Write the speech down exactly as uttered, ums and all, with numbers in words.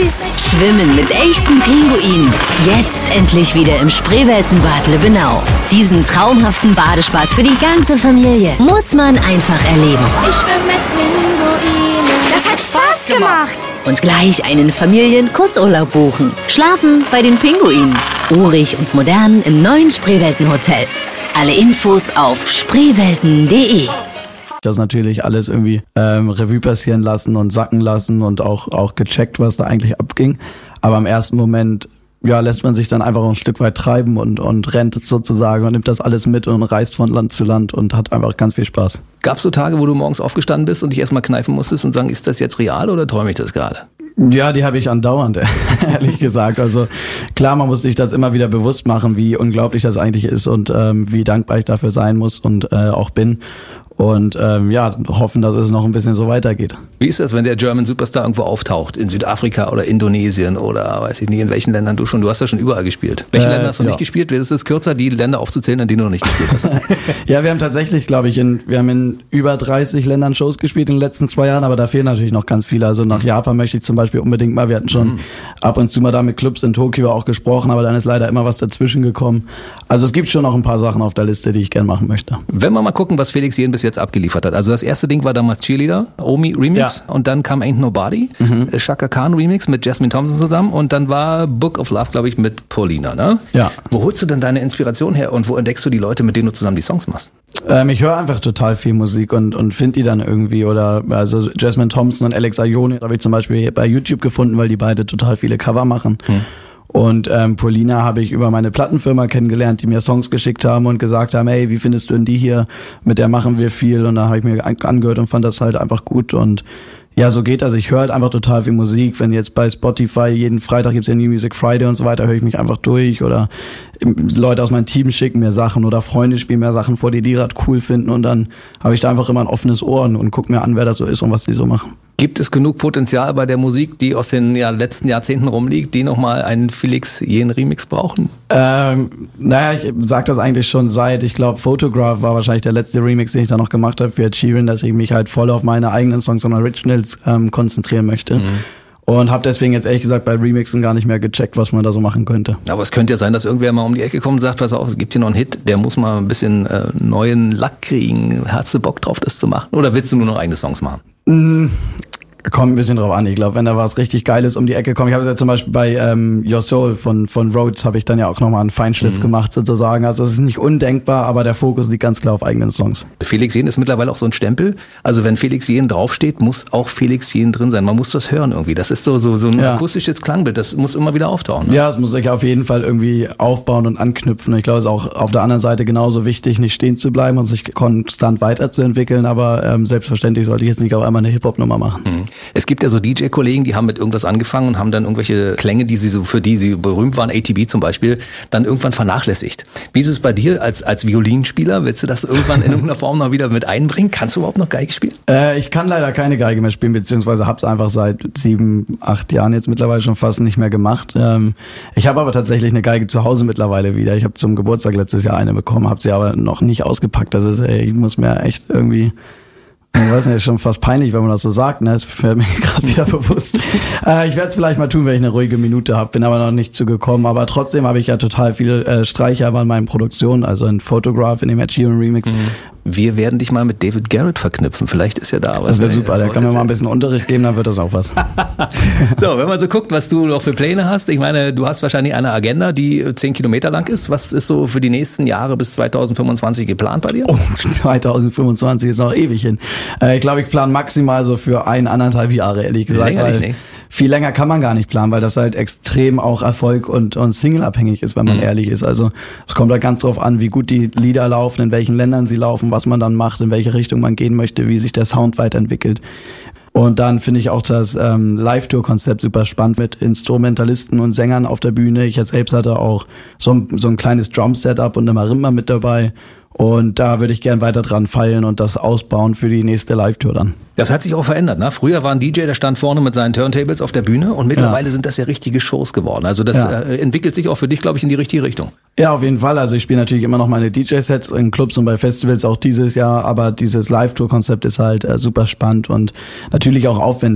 süß. Schwimmen mit echten Pinguinen. Jetzt endlich wieder im Spreeweltenbad Lübbenau. Diesen traumhaften Badespaß für die ganze Familie muss man einfach erleben. Ich schwimme mit Pinguinen. Das hat Spaß gemacht. Und gleich einen Familien-Kurzurlaub buchen. Schlafen bei den Pinguinen. Urig und modern im neuen Spreewelten-Hotel. Alle Infos auf spreewelten punkt de. Das natürlich alles irgendwie ähm, Revue passieren lassen und sacken lassen und auch auch gecheckt, was da eigentlich abging. Aber im ersten Moment, ja, lässt man sich dann einfach ein Stück weit treiben und und rennt sozusagen und nimmt das alles mit und reist von Land zu Land und hat einfach ganz viel Spaß. Gab es so Tage, wo du morgens aufgestanden bist und dich erstmal kneifen musstest und sagen, ist das jetzt real oder träume ich das gerade? Ja, die habe ich andauernd, ehrlich gesagt. Also klar, man muss sich das immer wieder bewusst machen, wie unglaublich das eigentlich ist und ähm, wie dankbar ich dafür sein muss und äh, auch bin. Und ähm, ja, hoffen, dass es noch ein bisschen so weitergeht. Wie ist das, wenn der German Superstar irgendwo auftaucht? In Südafrika oder Indonesien oder weiß ich nicht, in welchen Ländern du schon, du hast ja schon überall gespielt. Welche äh, Länder hast du ja. nicht gespielt? Ist es kürzer, die Länder aufzuzählen, in denen du noch nicht gespielt hast? Ja, wir haben tatsächlich, glaube ich, in, wir haben in über dreißig Ländern Shows gespielt in den letzten zwei Jahren, aber da fehlen natürlich noch ganz viele. Also nach Japan möchte ich zum Beispiel unbedingt mal, wir hatten schon mhm. ab und zu mal da mit Clubs in Tokio auch gesprochen, aber dann ist leider immer was dazwischen gekommen. Also es gibt schon noch ein paar Sachen auf der Liste, die ich gerne machen möchte. Wenn wir mal gucken, was Felix Jähn bis jetzt abgeliefert hat. Also das erste Ding war damals Cheerleader, Omi Remix ja. und dann kam Ain't Nobody, mhm. Chaka Khan Remix mit Jasmine Thompson zusammen und dann war Book of Love, glaube ich, mit Paulina, ne? Ja. Wo holst du denn deine Inspiration her und wo entdeckst du die Leute, mit denen du zusammen die Songs machst? Ähm, ich höre einfach total viel Musik und und finde die dann irgendwie oder also Jasmine Thompson und Alex Ayone habe ich zum Beispiel bei YouTube gefunden, weil die beide total viele Cover machen. Mhm. Und ähm, Paulina habe ich über meine Plattenfirma kennengelernt, die mir Songs geschickt haben und gesagt haben, hey, wie findest du denn die hier? Mit der machen wir viel. Und da habe ich mir angehört und fand das halt einfach gut. Und ja, so geht das. Ich höre halt einfach total viel Musik. Wenn jetzt bei Spotify jeden Freitag gibt's ja New Music Friday und so weiter, höre ich mich einfach durch. Oder Leute aus meinem Team schicken mir Sachen oder Freunde spielen mir Sachen vor, die die gerade cool finden. Und dann habe ich da einfach immer ein offenes Ohr und, und gucke mir an, wer das so ist und was die so machen. Gibt es genug Potenzial bei der Musik, die aus den ja, letzten Jahrzehnten rumliegt, die nochmal einen Felix Jähn Remix brauchen? Ähm, naja, ich sag das eigentlich schon seit, ich glaube, Photograph war wahrscheinlich der letzte Remix, den ich da noch gemacht habe für Ed Sheeran, dass ich mich halt voll auf meine eigenen Songs und Originals ähm, konzentrieren möchte. Mhm. Und habe deswegen jetzt ehrlich gesagt bei Remixen gar nicht mehr gecheckt, was man da so machen könnte. Aber es könnte ja sein, dass irgendwer mal um die Ecke kommt und sagt, pass auf, es gibt hier noch einen Hit, der muss mal ein bisschen äh, neuen Lack kriegen. Hast du Bock drauf, das zu machen? Oder willst du nur noch eigene Songs machen? Mm. Kommt ein bisschen drauf an. Ich glaube, wenn da was richtig Geiles um die Ecke kommt. Ich habe es ja zum Beispiel bei ähm, Your Soul von von Rhodes habe ich dann ja auch nochmal einen Feinschliff mhm. gemacht sozusagen. Also es ist nicht undenkbar, aber der Fokus liegt ganz klar auf eigenen Songs. Felix Jähn ist mittlerweile auch so ein Stempel. Also wenn Felix Jähn draufsteht, muss auch Felix Jähn drin sein. Man muss das hören irgendwie. Das ist so so so ein ja. akustisches Klangbild. Das muss immer wieder auftauchen. Ne? Ja, es muss sich auf jeden Fall irgendwie aufbauen und anknüpfen. Und ich glaube, es ist auch auf der anderen Seite genauso wichtig, nicht stehen zu bleiben und sich konstant weiterzuentwickeln. Aber ähm, selbstverständlich sollte ich jetzt nicht auf einmal eine Hip-Hop-Nummer machen. Mhm. Es gibt ja so D J-Kollegen, die haben mit irgendwas angefangen und haben dann irgendwelche Klänge, die sie so, für die sie berühmt waren, A T B zum Beispiel, dann irgendwann vernachlässigt. Wie ist es bei dir als, als Violinspieler? Willst du das irgendwann in irgendeiner Form noch wieder mit einbringen? Kannst du überhaupt noch Geige spielen? Äh, ich kann leider keine Geige mehr spielen, beziehungsweise habe es einfach seit sieben, acht Jahren jetzt mittlerweile schon fast nicht mehr gemacht. Ähm, ich habe aber tatsächlich eine Geige zu Hause mittlerweile wieder. Ich habe zum Geburtstag letztes Jahr eine bekommen, habe sie aber noch nicht ausgepackt. Das ist, ey, ich muss mir echt irgendwie... Ich weiß nicht, ist schon fast peinlich, wenn man das so sagt, ne? Das wird mir gerade wieder bewusst. Äh, ich werde es vielleicht mal tun, wenn ich eine ruhige Minute habe, bin aber noch nicht zugekommen. Aber trotzdem habe ich ja total viele äh, Streicher in meinen Produktionen, also in Photograph, in dem Ed Sheeran Remix. Mhm. Wir werden dich mal mit David Garrett verknüpfen. Vielleicht ist ja da was. Das wäre super, der kann mir mal ein bisschen Unterricht geben, dann wird das auch was. So, wenn man so guckt, was du noch für Pläne hast. Ich meine, du hast wahrscheinlich eine Agenda, die zehn Kilometer lang ist. Was ist so für die nächsten Jahre bis zwanzig fünfundzwanzig geplant bei dir? Oh, zwanzig fünfundzwanzig ist noch ewig hin. Äh, ich glaube, ich plane maximal so für ein, anderthalb Jahre, ehrlich gesagt. Länger nicht, ne? Viel länger kann man gar nicht planen, weil das halt extrem auch Erfolg und, und Single-abhängig ist, wenn man mhm. ehrlich ist. Also es kommt halt ganz drauf an, wie gut die Lieder laufen, in welchen Ländern sie laufen, was man dann macht, in welche Richtung man gehen möchte, wie sich der Sound weiterentwickelt. Und dann finde ich auch das ähm, Live-Tour-Konzept super spannend mit Instrumentalisten und Sängern auf der Bühne. Ich jetzt selbst hatte auch so ein, so ein kleines Drum-Setup und eine Marimba mit dabei. Und da würde ich gern weiter dran feilen und das ausbauen für die nächste Live-Tour dann. Das hat sich auch verändert, ne? Früher war ein D J, der stand vorne mit seinen Turntables auf der Bühne und mittlerweile ja. sind das ja richtige Shows geworden. Also das ja. äh, entwickelt sich auch für dich, glaube ich, in die richtige Richtung. Ja, auf jeden Fall. Also ich spiele natürlich immer noch meine D J-Sets in Clubs und bei Festivals auch dieses Jahr, aber dieses Live-Tour-Konzept ist halt äh, super spannend und natürlich auch aufwendig.